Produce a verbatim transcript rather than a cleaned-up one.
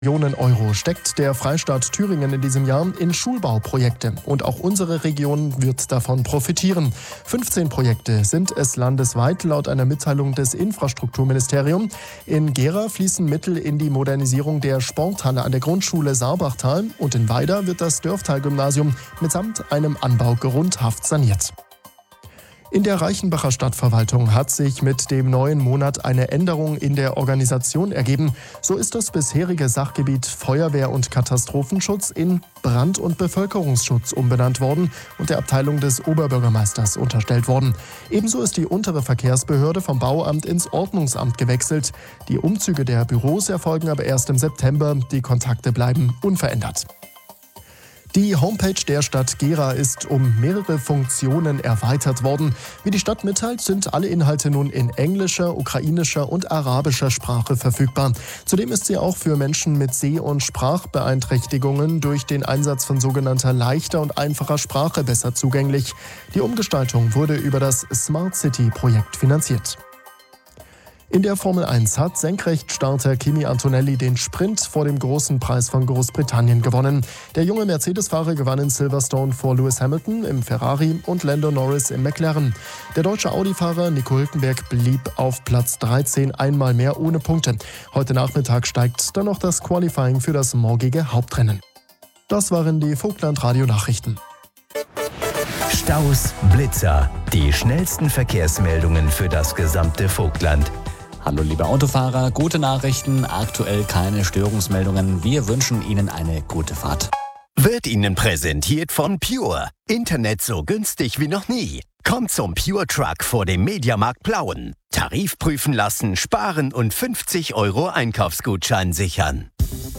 Millionen Euro steckt der Freistaat Thüringen in diesem Jahr in Schulbauprojekte. Und auch unsere Region wird davon profitieren. fünfzehn Projekte sind es landesweit, laut einer Mitteilung des Infrastrukturministeriums. In Gera fließen Mittel in die Modernisierung der Sporthalle an der Grundschule Saarbachtal. Und in Weida wird das Dörftal-Gymnasium mitsamt einem Anbau grundhaft saniert. In der Reichenbacher Stadtverwaltung hat sich mit dem neuen Monat eine Änderung in der Organisation ergeben. So ist das bisherige Sachgebiet Feuerwehr und Katastrophenschutz in Brand- und Bevölkerungsschutz umbenannt worden und der Abteilung des Oberbürgermeisters unterstellt worden. Ebenso ist die untere Verkehrsbehörde vom Bauamt ins Ordnungsamt gewechselt. Die Umzüge der Büros erfolgen aber erst im September. Die Kontakte bleiben unverändert. Die Homepage der Stadt Gera ist um mehrere Funktionen erweitert worden. Wie die Stadt mitteilt, sind alle Inhalte nun in englischer, ukrainischer und arabischer Sprache verfügbar. Zudem ist sie auch für Menschen mit Seh- und Sprachbeeinträchtigungen durch den Einsatz von sogenannter leichter und einfacher Sprache besser zugänglich. Die Umgestaltung wurde über das Smart City-Projekt finanziert. In der Formel eins hat Senkrechtstarter Kimi Antonelli den Sprint vor dem großen Preis von Großbritannien gewonnen. Der junge Mercedes-Fahrer gewann in Silverstone vor Lewis Hamilton im Ferrari und Lando Norris im McLaren. Der deutsche Audi-Fahrer Nico Hülkenberg blieb auf Platz dreizehn, einmal mehr ohne Punkte. Heute Nachmittag steigt dann noch das Qualifying für das morgige Hauptrennen. Das waren die Vogtland-Radio-Nachrichten. Staus, Blitzer, die schnellsten Verkehrsmeldungen für das gesamte Vogtland. Hallo liebe Autofahrer, gute Nachrichten, aktuell keine Störungsmeldungen. Wir wünschen Ihnen eine gute Fahrt. Wird Ihnen präsentiert von Pure. Internet so günstig wie noch nie. Kommt zum Pure Truck vor dem Mediamarkt Plauen. Tarif prüfen lassen, sparen und fünfzig Euro Einkaufsgutschein sichern.